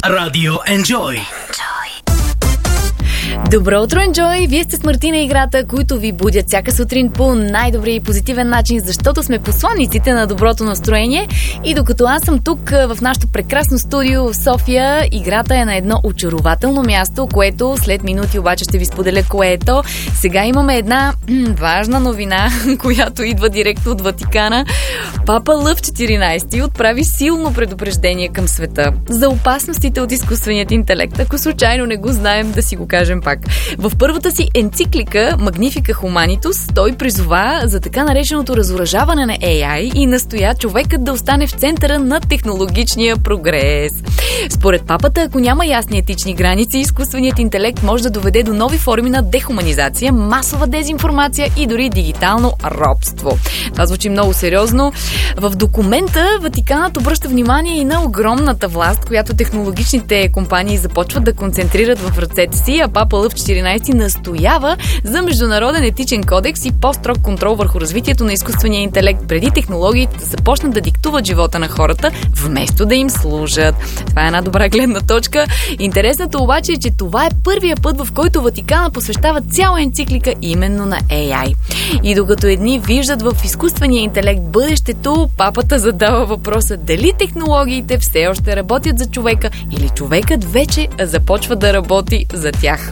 Радио Enjoy. Добро утро, Enjoy! Вие сте с Мартина и играта, които ви будят всяка сутрин по най-добрия и позитивен начин, защото сме посланиците на доброто настроение. И докато аз съм тук в нашото прекрасно студио в София, играта е на едно очарователно място, което след минути обаче ще ви споделя кое е то. Сега имаме една важна новина, която идва директно от Ватикана. Папа Лъв 14 отправи силно предупреждение към света за опасностите от изкуственият интелект. Ако случайно не го знаем, да си го кажем пак. В първата си енциклика Magnifica Humanitas той призова за така нареченото разоръжаване на AI и настоя човекът да остане в центъра на технологичния прогрес. Според папата, ако няма ясни етични граници, изкуственият интелект може да доведе до нови форми на дехуманизация, масова дезинформация и дори дигитално робство. Това звучи много сериозно. В документа Ватиканът обръща внимание и на огромната власт, която технологичните компании започват да концентрират в ръцете си, а папа Лъв 14 настоява за международен етичен кодекс и по-строг контрол върху развитието на изкуствения интелект преди технологиите да започнат да диктуват живота на хората, вместо да им служат. Това е една добра гледна точка. Интересното обаче е, че това е първия път, в който Ватикана посвещава цяла енциклика именно на AI. И докато едни виждат в изкуствения интелект бъдещето, папата задава въпроса дали технологиите все още работят за човека или човекът вече започва да работи за тях.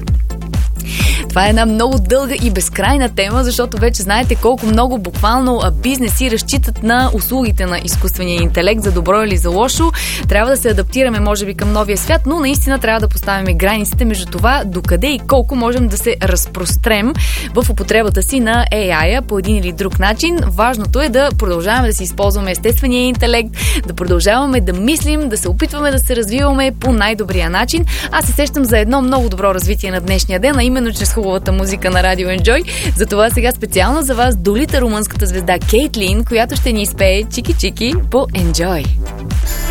Това е една много дълга и безкрайна тема, защото вече знаете колко много буквално бизнеси разчитат на услугите на изкуствения интелект, за добро или за лошо. Трябва да се адаптираме, може би, към новия свят, но наистина трябва да поставим границите между това докъде и колко можем да се разпрострем в употребата си на AI-а по един или друг начин. Важното е да продължаваме да си използваме естествения интелект, да продължаваме да мислим, да се опитваме да се развиваме по най-добрия начин. Аз се сещам за едно много добро развитие на днешния ден, а именно чрез хубавата музика на Радио Enjoy. Затова сега специално за вас долита румънската звезда Кейтлин, която ще ни изпее чики-чики по Enjoy.